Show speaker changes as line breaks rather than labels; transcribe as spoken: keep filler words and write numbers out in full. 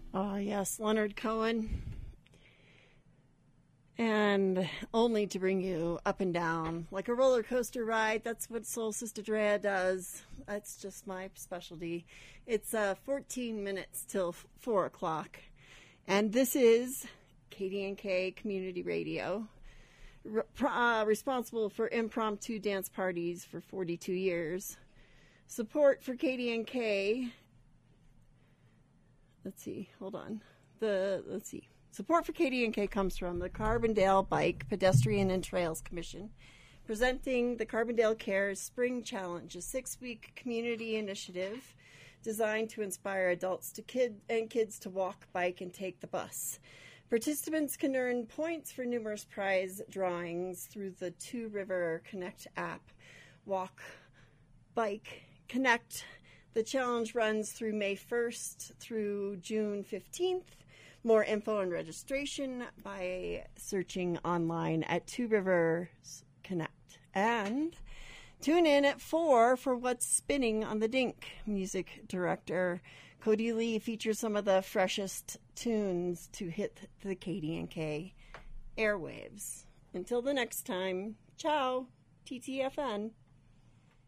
Oh, yes, Leonard Cohen. And only to bring you up and down like a roller coaster ride. That's what Soul Sister Drea does. That's just my specialty. It's uh, fourteen minutes till four o'clock. And this is K D N K Community Radio, re- uh, responsible for impromptu dance parties for forty-two years. Support for K D N K. Let's see, hold on. The Let's see. Support for K D N K comes from the Carbondale Bike, Pedestrian and Trails Commission, presenting the Carbondale Cares Spring Challenge, a six-week community initiative designed to inspire adults to kid and kids to walk, bike, and take the bus. Participants can earn points for numerous prize drawings through the Two River Connect app. Walk, bike, connect. The challenge runs through May first through June fifteenth. More info and registration by searching online at Two Rivers Connect. And tune in at four for What's Spinning on the Dink. Music director Cody Lee features some of the freshest tunes to hit the K D N K airwaves. Until the next time, ciao, T T F N.